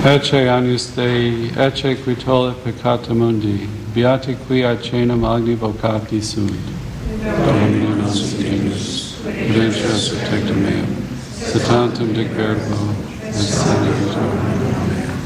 Ecce agnus Dei, ecce qui tollit peccata mundi, beati qui ad cenam agni vocati sunt. Domine nos Deus, Redemptionis tectum meum, sit tantum dic verbo, et sane vitor.